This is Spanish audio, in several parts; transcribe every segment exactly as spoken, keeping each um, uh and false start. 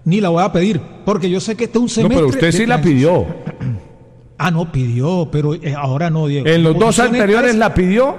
ni la voy a pedir, porque yo sé que este es un semestre... No, pero usted sí la pidió. Ah, no, pidió, pero eh, ahora no, Diego. ¿En los dos anteriores es... la pidió?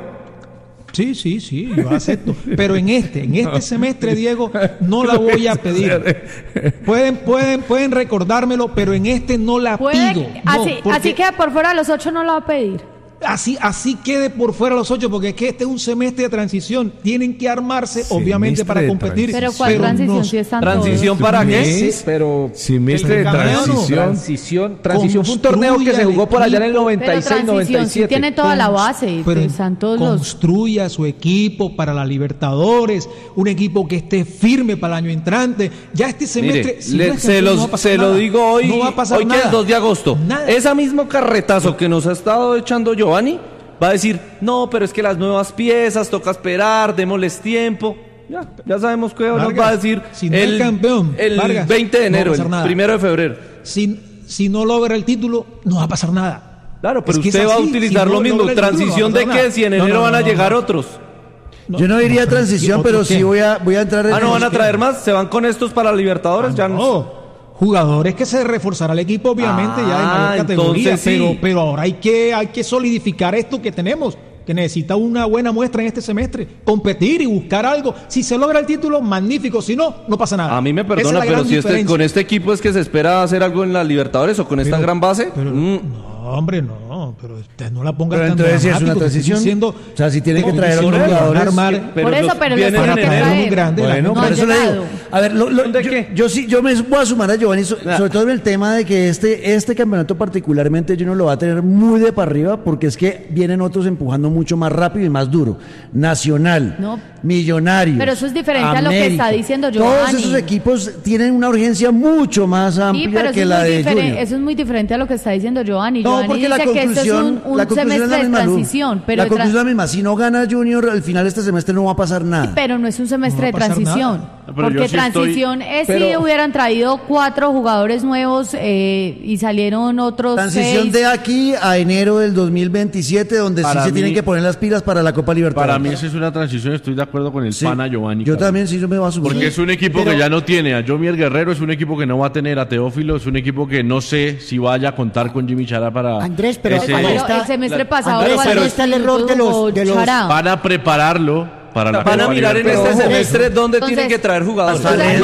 Sí, sí, sí, yo acepto. Pero en este, en este semestre, Diego, no la voy a pedir. Pueden, pueden, pueden recordármelo, pero en este no la ¿Puede? pido. Así, no, así que por fuera de los ocho no la va a pedir. Así, así quede por fuera los ocho, porque es que este es un semestre de transición. Tienen que armarse, semestre obviamente, para competir. Pero ¿cuál pero transición? No, si están ¿Transición todos. Para qué? Sí, pero semestre de transición. Transición, transición fue un torneo que se jugó por allá en el noventa y seis, noventa y siete. Sí tiene toda la base. Pero están todos construya los... su equipo para la Libertadores, un equipo que esté firme para el año entrante. Ya este semestre... Mire, si le, no es se, los, no se lo digo hoy, no va a pasar hoy nada. Que es dos de agosto. Nada. Ese mismo carretazo que nos ha estado echando Giovanni va a decir, no, pero es que las nuevas piezas, toca esperar, démosles tiempo. Ya, ya sabemos que nos va a decir si no el, es campeón, el Vargas, veinte de enero, no el primero de febrero. Si, si no logra el título, no va a pasar nada. Claro, pero es usted va a utilizar si lo no mismo. ¿Transición título, no de qué? Si en enero no, no, van a no, llegar no. otros. No, Yo no diría transición, pero sí voy a, voy a entrar en... Ah, ¿no van a traer más? ¿Se van con estos para Libertadores? Ah, ya no. Jugadores que se reforzará el equipo, obviamente, ah, ya en mayor categoría, sí. pero, pero ahora hay que, hay que solidificar esto que tenemos, que necesita una buena muestra en este semestre, competir y buscar algo. Si se logra el título, magnífico, si no, no pasa nada. A mí me perdona, es pero si este, con este equipo es que se espera hacer algo en la Libertadores o con esta pero, gran base. Pero, mm. No, hombre, no, pero usted no la ponga pero tan entonces dramático. Es una transición, diciendo, o sea, si tiene que traer a unos jugadores. Armar, pero por eso, pero los tienen que traer. Muy grande, bueno, no por eso le digo. A ver, lo, lo, yo, qué? yo sí, yo me voy a sumar a Giovanni, so, nah. sobre todo en el tema de que este, este campeonato particularmente Junior lo va a tener muy de para arriba, porque es que vienen otros empujando mucho más rápido y más duro. Nacional, no. Millonario. Pero eso es diferente América, a lo que está diciendo Giovanni. Todos esos equipos tienen una urgencia mucho más amplia sí, que la de Junior. Eso es muy diferente a lo que está diciendo Giovanni. No, Giovanni porque dice la conclusión, que esto es un, un la conclusión semestre es la misma, de transición. Pero la conclusión es la misma. Si no gana Junior, al final de este semestre no va a pasar nada. Sí, pero no es un semestre no de transición. Porque sí transición estoy... es pero... si hubieran traído cuatro jugadores nuevos eh, y salieron otros Transición seis. de aquí a enero del dos mil veintisiete, donde para sí se mí, tienen que poner las pilas para la Copa Libertadores. Para mí esa es una transición, estoy de acuerdo con el sí. pana Giovanni. Yo también sí, yo me voy a subir. Porque es un equipo pero... que ya no tiene a Jomier Guerrero, es un equipo que no va a tener a Teófilo, es un equipo que no sé si vaya a contar con Jimmy Chará para... Andrés, pero ese... está, el semestre pasado... Andrés, pero está el error de los... De los... Van a prepararlo para la van a mirar en este semestre dónde Entonces, tienen que traer jugadores.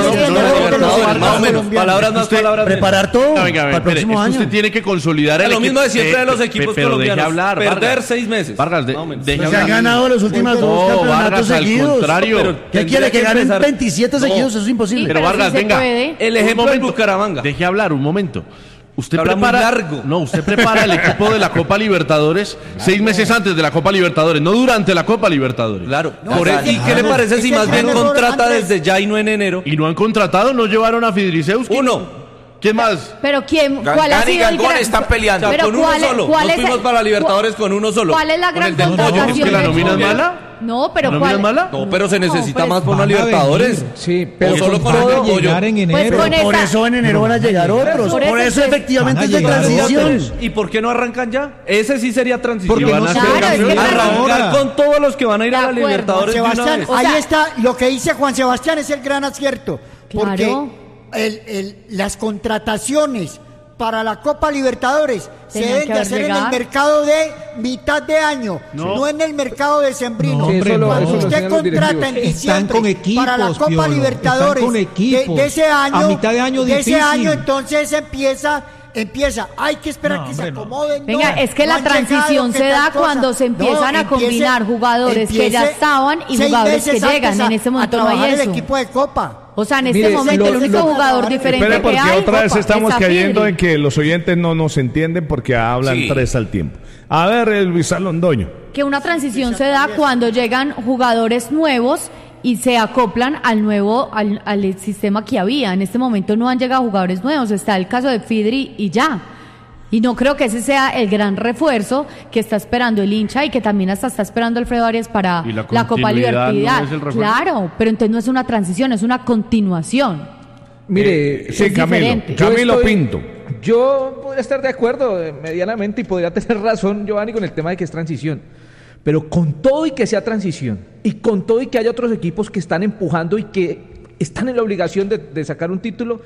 Más o menos, palabras más, palabras menos. Preparar todo no, venga, para el próximo es que año. Usted tiene que consolidar el lo mismo de siempre eh, de los equipos pero colombianos. Deje hablar, perder Vargas. seis meses. Vargas, de, no, deje pues hablar. Se han ganado los últimos dos no, campeonatos Vargas, seguidos. Al contrario. Pero, ¿qué quiere? Que, que ganen empezar... veintisiete seguidos, no. Eso es imposible. Sí, pero, pero Vargas, si venga. El ejemplo de Bucaramanga. Deje hablar un momento. Usted Habla prepara, muy largo. No, usted prepara el equipo de la Copa Libertadores seis meses antes de la Copa Libertadores, no durante la Copa Libertadores. Claro. No, Por claro. ¿Y qué le parece si más bien contrata desde ya y no en enero? Y no han contratado, no llevaron a Fidrisewski. Uno. ¿Quién más? Pero quién, Gan, ¿cuál Gan ha sido y Gangón el están peleando. Pero con uno ¿cuál, solo. ¿cuál Nos es fuimos el... para Libertadores con uno solo. ¿Cuál es la gran con el contratación? ¿Es que la nómina es mala? No, pero ¿La ¿cuál nómina es mala? No, pero se necesita no, pues, más por una Libertadores. Sí, pero o solo con van todo a llegar en enero. Pues con por esa... eso en enero van a llegar otros. Por, por eso, eso efectivamente es de transición. ¿Y por qué no arrancan ya? Ese sí sería transición. Porque van a claro, ser es que arrancar con todos los que van a ir a la Libertadores. Sebastián, o ahí sea, está, lo que dice Juan Sebastián es el gran acierto. Porque Claro. el, el, las contrataciones para la Copa Libertadores se Tenían deben que de haber hacer en llegado. el mercado de mitad de año, no, No. en el mercado de sembrino. No, hombre, Cuando no. Eso lo usted señalan los contrata en directivos. Están diciembre con equipos, para la Copa Piolo. Libertadores Están con equipos. De, de ese año, A mitad de año de ese difícil. año entonces empieza empieza, hay que esperar No, que hombre, se no. acomoden. Venga, no, es que no la han llegado, transición que se da tal cosa. cuando se empiezan No, a combinar empiece- jugadores que ya empiece estaban y seis jugadores que meses antes llegan. a- En este a momento no hay trabajar el eso. equipo de Copa. O sea, en este Mire, momento lo- el único lo- jugador diferente Espere, porque que hay otra vez Copa, estamos es cayendo Zafiri. en que los oyentes no nos entienden porque hablan Sí. tres al tiempo. A ver, el Luis Londoño. Que una transición se da cuando llegan jugadores nuevos y se acoplan al nuevo al, al sistema que había. En este momento no han llegado jugadores nuevos. Está el caso de Fidri y ya. Y no creo que ese sea el gran refuerzo que está esperando el hincha y que también hasta está esperando Alfredo Arias para ¿Y la la Copa continuidad Libertad. no es el refuerzo? Claro, pero entonces no es una transición, es una continuación. Mire, Eh, sí, es Camilo. diferente. Camilo Yo estoy- Pinto. Yo podría estar de acuerdo eh, medianamente y podría tener razón Giovanni con el tema de que es transición. Pero con todo y que sea transición y con todo y que haya otros equipos que están empujando y que están en la obligación de, de sacar un título,